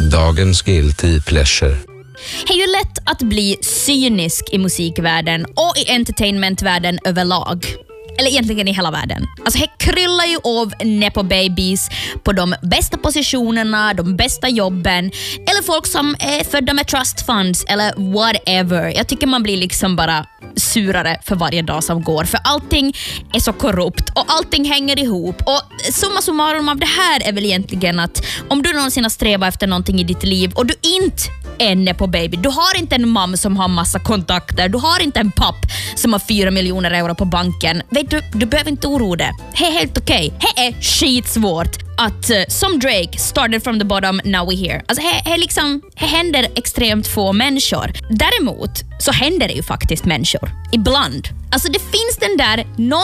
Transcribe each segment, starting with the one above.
Dagens guilty pleasure. Det är ju lätt att bli cynisk i musikvärlden och i entertainmentvärlden överlag. Eller egentligen i hela världen. Alltså det kryllar ju av nepo babies på de bästa positionerna, de bästa jobben, eller folk som är födda med trust funds eller whatever. Jag tycker man blir liksom bara surare för varje dag som går, för allting är så korrupt och allting hänger ihop. Och summa summarum av det här är väl egentligen att om du någonsin har strävat efter någonting i ditt liv och du inte är nepo baby, du har inte en mamma som har massa kontakter, du har inte en papp som har 4 miljoner euro på banken, vet du behöver inte oroa dig. Det är helt okej. Det är skitsvårt att som Drake started from the bottom, now we're here. Alltså det händer extremt få människor. Däremot så händer det ju faktiskt människor ibland. Alltså det finns den där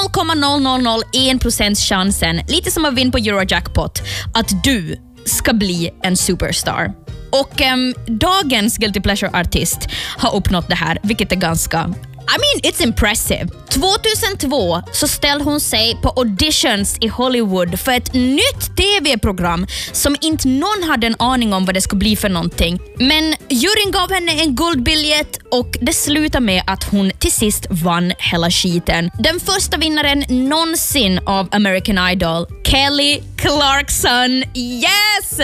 0,0001% chansen, lite som att vinna på Eurojackpot, att du ska bli en superstar. Och dagens Guilty Pleasure-artist har uppnått det här, vilket är ganska... it's impressive. 2002 så ställde hon sig på auditions i Hollywood för ett nytt tv-program som inte någon hade en aning om vad det skulle bli för någonting. Men juryn gav henne en guldbiljett och det slutade med att hon till sist vann hela skiten. Den första vinnaren någonsin av American Idol, Kelly Clarkson. Yes!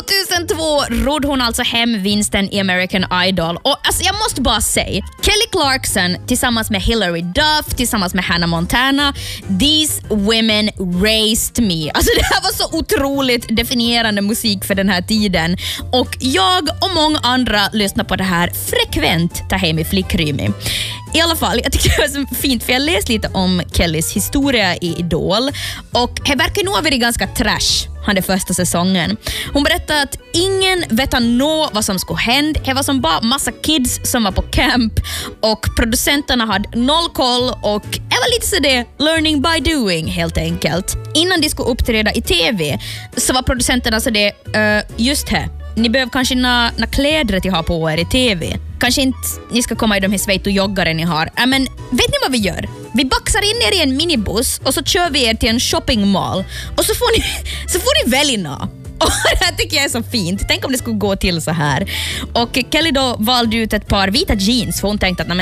2002 rodde hon alltså hem vinsten i American Idol. Och alltså jag måste bara säga, Kelly Clarkson tillsammans med Hilary Duff, tillsammans med Hannah Montana, these women raised me. Alltså det här var så otroligt definierande musik för den här tiden. Och jag och många andra lyssnar på det här frekvent ta hem i flickrymi. I alla fall, jag tycker det var så fint för jag läste lite om Kellys historia i Idol och det verkar nog ha varit ganska trash den första säsongen. Hon berättade att ingen vet vad som skulle hända. Det var som bara massa kids som var på camp och producenterna hade noll koll och det var lite så det learning by doing helt enkelt. Innan de skulle uppträda i tv så var producenterna så det just här. Ni behöver kanske några kläder till ha på er i tv. Kanske inte ni ska komma i de här svejt och joggare ni har. Men vet ni vad vi gör? Vi baxar in er i en minibuss och så kör vi er till en shoppingmall. Och så får ni välja. Och det här tycker jag är så fint. Tänk om det skulle gå till så här. Och Kelly då valde ut ett par vita jeans för hon tänkte att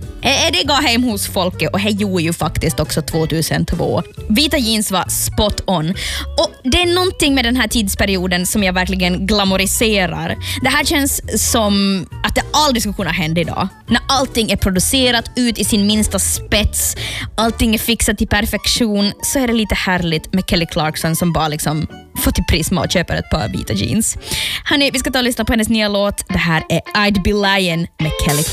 det går hem hos folket och det gjorde ju faktiskt också 2002. Vita jeans var spot on. Och det är någonting med den här tidsperioden som jag verkligen glamoriserar. Det här känns som att det aldrig skulle kunna hända idag. När allting är producerat ut i sin minsta spets, allting är fixat till perfektion, så är det lite härligt med Kelly Clarkson som bara liksom får till Prisma och köper ett par vita jeans. Hörrni, vi ska ta och lyssna på hennes nya låt. Det här är I'd Be Lying med Kelly Clarkson.